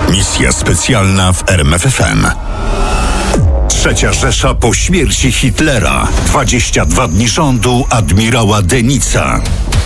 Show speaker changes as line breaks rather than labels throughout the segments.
Misja specjalna w RMFFM. Trzecia Rzesza po śmierci Hitlera. 22 dni rządu admirała Denica.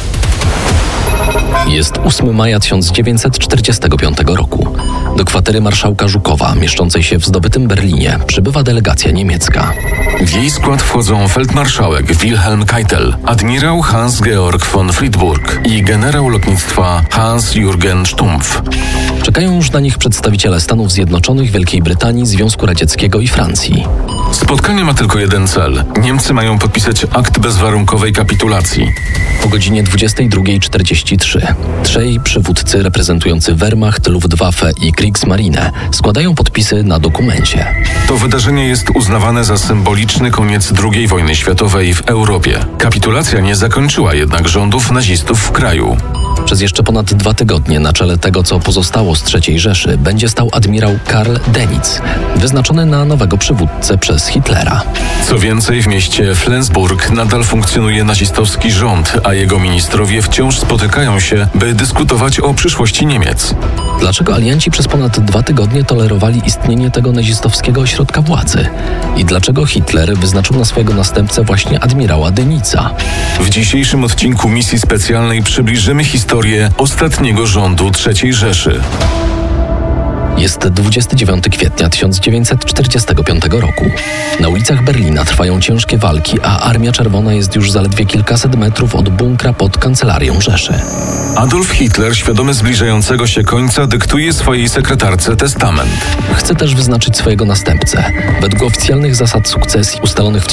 Jest 8 maja 1945 roku. Do kwatery marszałka Żukowa, mieszczącej się w zdobytym Berlinie, przybywa delegacja niemiecka.
W jej skład wchodzą feldmarszałek Wilhelm Keitel, admirał Hans-Georg von Friedburg i generał lotnictwa Hans-Jürgen Stumpf.
Czekają już na nich przedstawiciele Stanów Zjednoczonych, Wielkiej Brytanii, Związku Radzieckiego i Francji.
Spotkanie ma tylko jeden cel. Niemcy mają podpisać akt bezwarunkowej kapitulacji.
O godzinie 22:43 trzej przywódcy reprezentujący Wehrmacht, Luftwaffe i Kriegsmarine składają podpisy na dokumencie.
To wydarzenie jest uznawane za symboliczny koniec II wojny światowej w Europie. Kapitulacja nie zakończyła jednak rządów nazistów w kraju.
Przez jeszcze ponad 2 tygodnie na czele tego, co pozostało z III Rzeszy, będzie stał admirał Karl Dönitz, wyznaczony na nowego przywódcę przez Hitlera.
Co więcej, w mieście Flensburg nadal funkcjonuje nazistowski rząd, a jego ministrowie wciąż spotykają się, by dyskutować o przyszłości Niemiec.
Dlaczego alianci przez ponad 2 tygodnie tolerowali istnienie tego nazistowskiego ośrodka władzy? I dlaczego Hitler wyznaczył na swojego następcę właśnie admirała Dönicza?
W dzisiejszym odcinku misji specjalnej przybliżymy historię ostatniego rządu III Rzeszy.
Jest 29 kwietnia 1945 roku. Na ulicach Berlina trwają ciężkie walki, a Armia Czerwona jest już zaledwie kilkaset metrów od bunkra pod kancelarią Rzeszy.
Adolf Hitler, świadomy zbliżającego się końca, dyktuje swojej sekretarce testament.
Chce też wyznaczyć swojego następcę. Według oficjalnych zasad sukcesji ustalonych w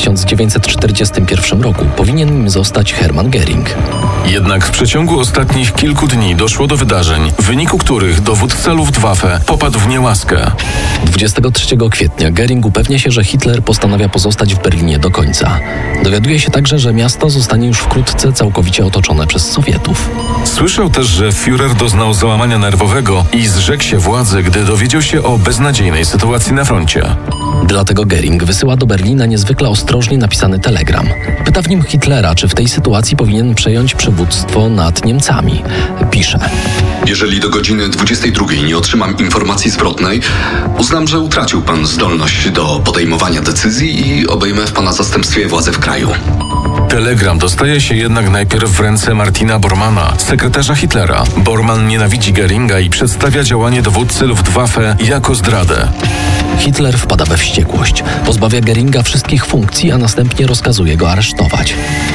1941 roku powinien nim zostać Hermann Göring.
Jednak w przeciągu ostatnich kilku dni doszło do wydarzeń, w wyniku których dowódca Luftwaffe popadł w niełaskę.
23 kwietnia Göring upewnia się, że Hitler postanawia pozostać w Berlinie do końca. Dowiaduje się także, że miasto zostanie już wkrótce całkowicie otoczone przez Sowietów.
Słyszał też, że Führer doznał załamania nerwowego i zrzekł się władzy, gdy dowiedział się o beznadziejnej sytuacji na froncie.
Dlatego Göring wysyła do Berlina niezwykle ostrożnie napisany telegram. Pyta w nim Hitlera, czy w tej sytuacji powinien przejąć przywództwo nad Niemcami. Pisze:
jeżeli do godziny 22 nie otrzymam informacji zwrotnej, uznam, że utracił pan zdolność do podejmowania decyzji i obejmę w pana zastępstwie władzę w kraju.
Telegram dostaje się jednak najpierw w ręce Martina Bormanna, sekretarza Hitlera. Bormann nienawidzi Göringa i przedstawia działanie dowódcy Luftwaffe jako zdradę.
Hitler wpada we wściekłość, pozbawia Göringa wszystkich funkcji, a następnie rozkazuje go aresztować.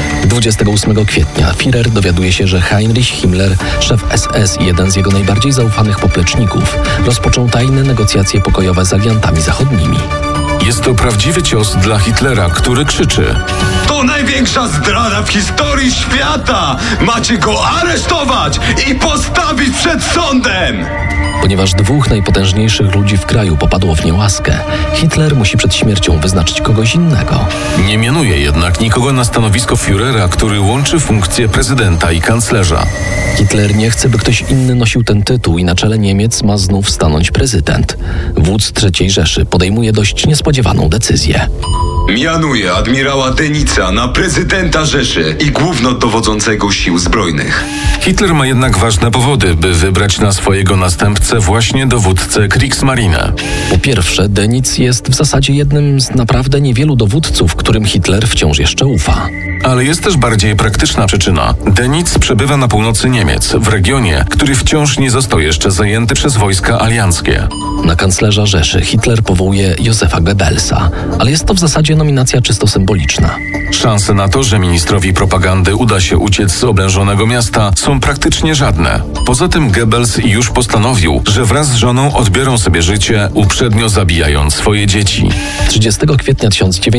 28 kwietnia Führer dowiaduje się, że Heinrich Himmler, szef SS i jeden z jego najbardziej zaufanych popleczników, rozpoczął tajne negocjacje pokojowe z aliantami zachodnimi.
Jest to prawdziwy cios dla Hitlera, który krzyczy:
to największa zdrada w historii świata! Macie go aresztować i postawić przed sądem!
Ponieważ 2 najpotężniejszych ludzi w kraju popadło w niełaskę, Hitler musi przed śmiercią wyznaczyć kogoś innego.
Nie mianuje jednak nikogo na stanowisko Führera, który łączy funkcję prezydenta i kanclerza.
Hitler nie chce, by ktoś inny nosił ten tytuł i na czele Niemiec ma znów stanąć prezydent. Wódz III Rzeszy podejmuje dość niespodziewaną decyzję.
Mianuje admirała Dönicza na prezydenta Rzeszy i głównodowodzącego sił zbrojnych.
Hitler ma jednak ważne powody, by wybrać na swojego następcę właśnie dowódcę Kriegsmarine.
Po pierwsze, Dönitz jest w zasadzie jednym z naprawdę niewielu dowódców, którym Hitler wciąż jeszcze ufa.
Ale jest też bardziej praktyczna przyczyna. Dönitz przebywa na północy Niemiec, w regionie, który wciąż nie został jeszcze zajęty przez wojska alianckie.
Na kanclerza Rzeszy Hitler powołuje Josefa Goebbelsa, ale jest to w zasadzie nominacja czysto symboliczna.
Szanse na to, że ministrowi propagandy uda się uciec z oblężonego miasta, są praktycznie żadne. Poza tym Goebbels już postanowił, że wraz z żoną odbiorą sobie życie, uprzednio zabijając swoje dzieci.
30 kwietnia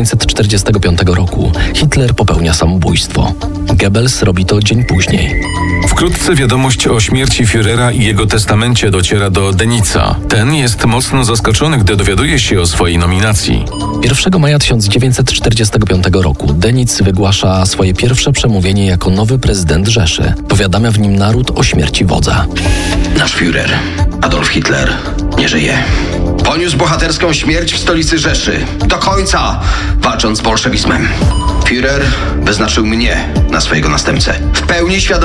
1945 roku Hitler popełnia samobójstwo. Goebbels robi to dzień później.
Wkrótce wiadomość o śmierci Führera i jego testamencie dociera do Dönicza. Ten jest mocno zaskoczony, gdy dowiaduje się o swojej nominacji.
1 maja 1945 roku Dönitz wygłasza swoje pierwsze przemówienie jako nowy prezydent Rzeszy. Powiadamia w nim naród o śmierci wodza.
Nasz Führer, Adolf Hitler, nie żyje. Poniósł bohaterską śmierć w stolicy Rzeszy. Do końca, walcząc z bolszewizmem. Führer wyznaczył mnie na swojego następcę. W pełni świadomy,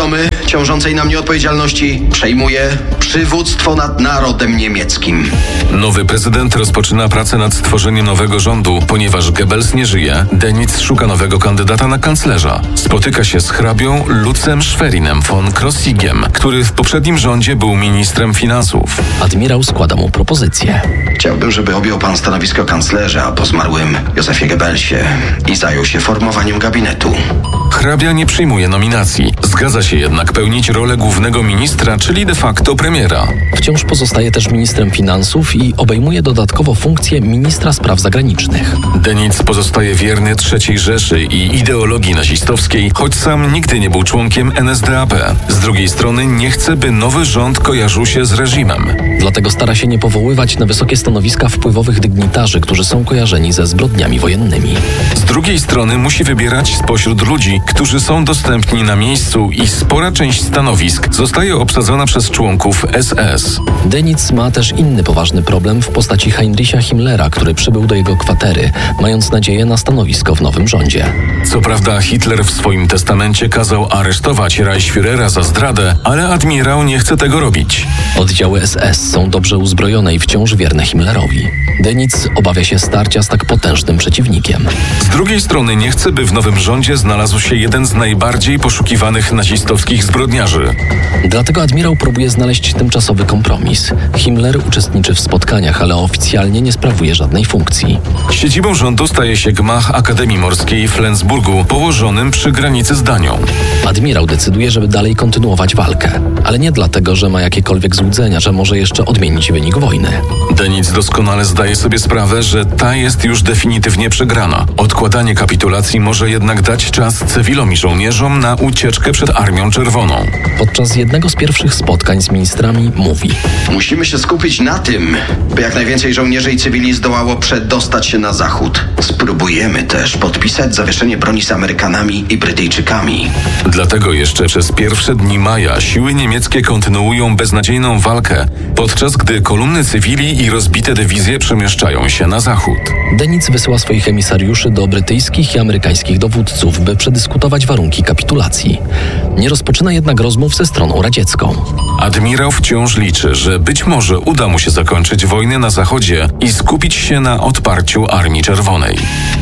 ciążącej na mnie odpowiedzialności przejmuję przywództwo nad narodem niemieckim.
Nowy prezydent rozpoczyna pracę nad stworzeniem nowego rządu. Ponieważ Goebbels nie żyje, Dönitz szuka nowego kandydata na kanclerza. Spotyka się z hrabią Lutzem Schwerinem von Krossigiem, który w poprzednim rządzie był ministrem finansów.
Admirał składa mu propozycję.
Chciałbym, żeby objął pan stanowisko kanclerza po zmarłym Józefie Goebbelsie i zajął się formowaniem gabinetu.
Hrabia nie przyjmuje nominacji. Zgadza się jednak pełnić rolę głównego ministra, czyli de facto premiera.
Wciąż pozostaje też ministrem finansów i obejmuje dodatkowo funkcję ministra spraw zagranicznych.
Dönitz pozostaje wierny III Rzeszy i ideologii nazistowskiej, choć sam nigdy nie był członkiem NSDAP. Z drugiej strony nie chce, by nowy rząd kojarzył się z reżimem.
Dlatego stara się nie powoływać na wysokie stanowiska wpływowych dygnitarzy, którzy są kojarzeni ze zbrodniami wojennymi.
Z drugiej strony musi wybierać spośród ludzi, którzy są dostępni na miejscu i spora część stanowisk zostaje obsadzona przez członków SS.
Dönitz ma też inny poważny problem w postaci Heinricha Himmlera, który przybył do jego kwatery, mając nadzieję na stanowisko w nowym rządzie.
Co prawda Hitler w swoim testamencie kazał aresztować Reichsführera za zdradę, ale admirał nie chce tego robić.
Oddziały SS są dobrze uzbrojone i wciąż wierne Himmlerowi. Dönitz obawia się starcia z tak potężnym przeciwnikiem.
Z drugiej strony nie chce, by w nowym rządzie znalazł się jeden z najbardziej poszukiwanych nazistowskich zbrodniarzy.
Dlatego admirał próbuje znaleźć tymczasowy kompromis. Himmler uczestniczy w spotkaniach, ale oficjalnie nie sprawuje żadnej funkcji.
Siedzibą rządu staje się gmach Akademii Morskiej w Flensburgu, położonym przy granicy z Danią.
Admirał decyduje, żeby dalej kontynuować walkę, ale nie dlatego, że ma jakiekolwiek złudzenia, że może jeszcze odmienić wynik wojny.
Dönitz doskonale zdaje sobie sprawę, że ta jest już definitywnie przegrana. Odkładanie kapitulacji może jednak dać czas cywilom i żołnierzom na ucieczkę przed Armią Czerwoną.
Podczas jednego z pierwszych spotkań z ministrami mówi:
Musimy się skupić na tym, by jak najwięcej żołnierzy i cywili zdołało przedostać się na zachód. Spróbujemy też podpisać zawieszenie broni z Amerykanami i Brytyjczykami.
Dlatego jeszcze przez pierwsze dni maja siły niemieckie kontynuują beznadziejną walkę, podczas gdy kolumny cywili i rozbite dywizje przemieszczają się na zachód.
Dönitz wysyła swoich emisariuszy do brytyjskich i amerykańskich dowódców, by przedyskutować warunki kapitulacji. Nie rozpoczyna jednak rozmów ze stroną radziecką.
Admirał wciąż liczy, że być może uda mu się zakończyć wojnę na zachodzie i skupić się na odparciu Armii Czerwonej.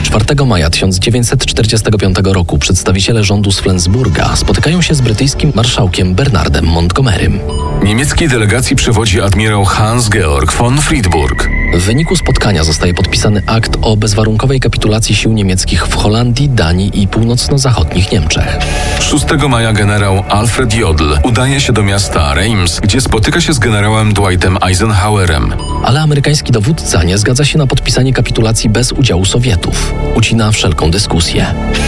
4 maja 1945 roku przedstawiciele rządu z Flensburga spotykają się z brytyjskim marszałkiem Bernardem Montgomerym.
Niemieckiej delegacji przewodzi admirał Hans-Georg von Friedburg.
W wyniku spotkania zostaje podpisany akt o bezwarunkowej kapitulacji sił niemieckich w Holandii, Danii i północno-zachodnich Niemczech.
6 maja generał Alfred Jodl udaje się do miasta Reims, gdzie spotyka się z generałem Dwightem Eisenhowerem.
Ale amerykański dowódca nie zgadza się na podpisanie kapitulacji bez udziału Sowietów. Ucina wszelką dyskusję.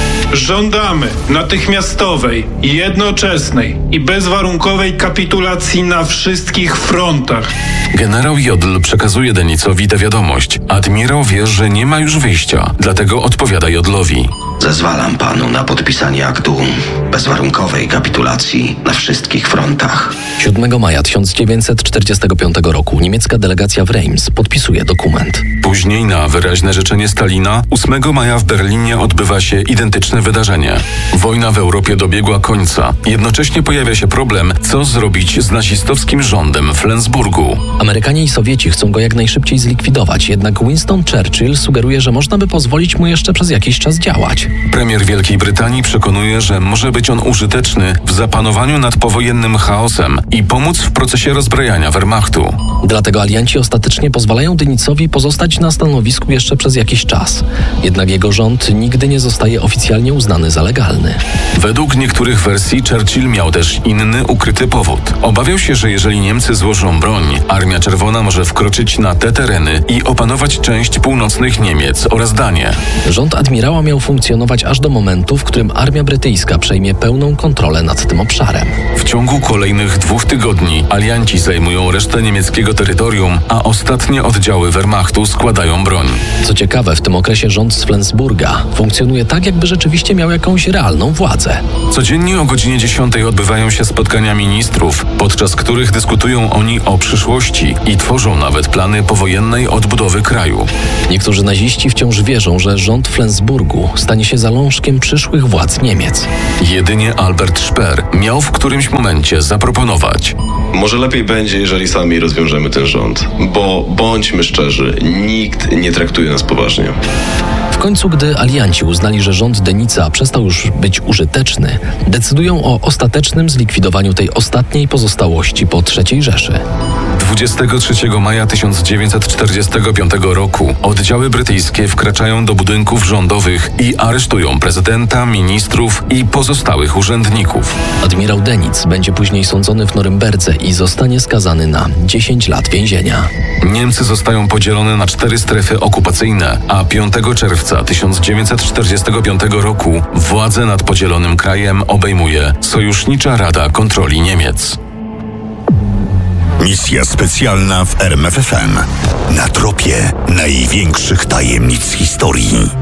Żądamy natychmiastowej, jednoczesnej i bezwarunkowej kapitulacji na wszystkich frontach.
Generał Jodl przekazuje Dönitzowi tę wiadomość. Admirał wie, że nie ma już wyjścia, dlatego odpowiada Jodlowi.
Zezwalam panu na podpisanie aktu bezwarunkowej kapitulacji na wszystkich frontach.
7 maja 1945 roku niemiecka delegacja w Reims podpisuje dokument.
Później, na wyraźne życzenie Stalina, 8 maja w Berlinie odbywa się identyczne wydarzenie. Wojna w Europie dobiegła końca. Jednocześnie pojawia się problem, co zrobić z nazistowskim rządem w Flensburgu.
Amerykanie i Sowieci chcą go jak najszybciej zlikwidować, jednak Winston Churchill sugeruje, że można by pozwolić mu jeszcze przez jakiś czas działać.
Premier Wielkiej Brytanii przekonuje, że może być on użyteczny w zapanowaniu nad powojennym chaosem i pomóc w procesie rozbrajania Wehrmachtu.
Dlatego alianci ostatecznie pozwalają Dönitzowi pozostać na stanowisku jeszcze przez jakiś czas. Jednak jego rząd nigdy nie zostaje oficjalnie uznany za legalny.
Według niektórych wersji Churchill miał też inny, ukryty powód. Obawiał się, że jeżeli Niemcy złożą broń, Armia Czerwona może wkroczyć na te tereny i opanować część północnych Niemiec oraz Danię.
Rząd admirała miał funkcjonować aż do momentu, w którym armia brytyjska przejmie pełną kontrolę nad tym obszarem.
W ciągu kolejnych 2 tygodni alianci zajmują resztę niemieckiego niemieckiego terytorium, a ostatnie oddziały Wehrmachtu składają broń.
Co ciekawe, w tym okresie rząd z Flensburga funkcjonuje tak, jakby rzeczywiście miał jakąś realną władzę.
Codziennie o godzinie 10 odbywają się spotkania ministrów, podczas których dyskutują oni o przyszłości i tworzą nawet plany powojennej odbudowy kraju.
Niektórzy naziści wciąż wierzą, że rząd Flensburgu stanie się zalążkiem przyszłych władz Niemiec.
Jedynie Albert Speer miał w którymś momencie zaproponować:
może lepiej będzie, jeżeli sami rozwiążemy ten rząd, bo bądźmy szczerzy, nikt nie traktuje nas poważnie.
W końcu, gdy alianci uznali, że rząd Denica przestał już być użyteczny, decydują o ostatecznym zlikwidowaniu tej ostatniej pozostałości po III Rzeszy.
23 maja 1945 roku oddziały brytyjskie wkraczają do budynków rządowych i aresztują prezydenta, ministrów i pozostałych urzędników.
Admirał Denic będzie później sądzony w Norymberdze i zostanie skazany na 10 lat więzienia.
Niemcy zostają podzielone na 4 strefy okupacyjne, a 5 czerwca 1945 roku władzę nad podzielonym krajem obejmuje Sojusznicza Rada Kontroli Niemiec.
Misja specjalna w RMFFM. Na tropie największych tajemnic historii.